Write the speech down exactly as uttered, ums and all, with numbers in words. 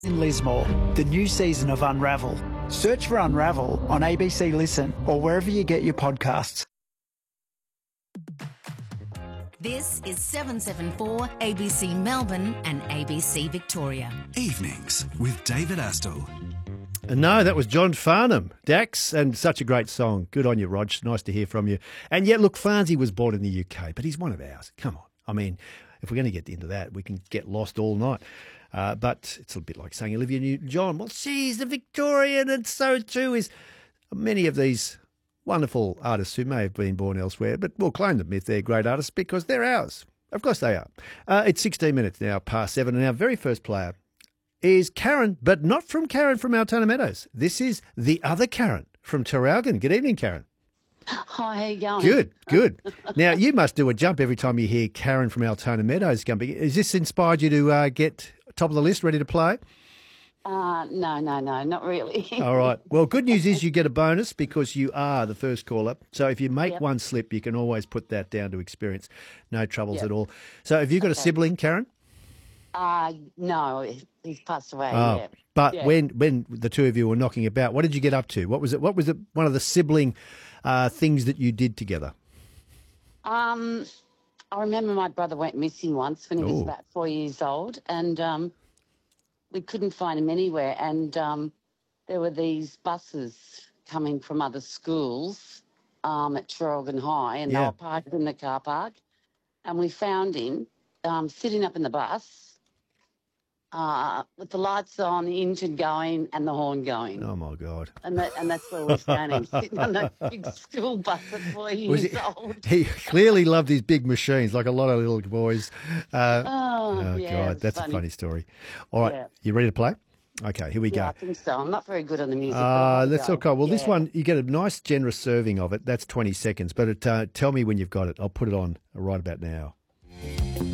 In Lismore, the new season of Unravel. Search for Unravel on A B C Listen or wherever you get your podcasts. This is seven seven four A B C Melbourne and A B C Victoria. Evenings with David Astle. No, that was John Farnham, Dax, and such a great song. Good on you, Rog. Nice to hear from you. And yet, look, Farnsey was born in the U K, but he's one of ours. Come on. I mean, if we're going to get into that, we can get lost all night. Uh, but it's a bit like saying Olivia Newton-John. Well, she's a Victorian, and so too is many of these wonderful artists who may have been born elsewhere, but we'll claim them if they're great artists because they're ours. Of course they are. Uh, it's sixteen minutes now past seven, and our very first player is Karen, but not from Karen from Altona Meadows. This is the other Karen from Traralgon. Good evening, Karen. Hi, how you going? Good, good. Now, you must do a jump every time you hear Karen from Altona Meadows. Has this inspired you to uh, get top of the list, ready to play? Uh, no, no, no, not really. All right. Well, good news is you get a bonus because you are the first caller. So if you make Yep. one slip, you can always put that down to experience. No troubles Yep. at all. So have you got a Okay. sibling, Karen? Uh, no, he's passed away. Oh, yeah. but Yeah. when when the two of you were knocking about, what did you get up to? What was it? What was it? One of the sibling uh, things that you did together? Um, I remember my brother went missing once when he was Ooh. about four years old, and um, we couldn't find him anywhere. And um, there were these buses coming from other schools um, at Traralgon High, and they Yeah. were parked in the car park. And we found him um, sitting up in the bus uh, with the lights on, the engine going, and the horn going. Oh my God! And that, and that's where we found him, sitting on that big school bus at four Was years he, old. he clearly loved his big machines, like a lot of little boys. Uh, Oh, oh yeah, God, it's that's funny. a funny story. All right, Yeah. you ready to play? Okay, here we Yeah, I go. think so. I'm not very good on the music. but Uh, I'll have a that's go. okay. Well, this Yeah. one, you get a nice, generous serving of it. That's twenty seconds. But it, uh, tell me when you've got it. I'll put it on right about now.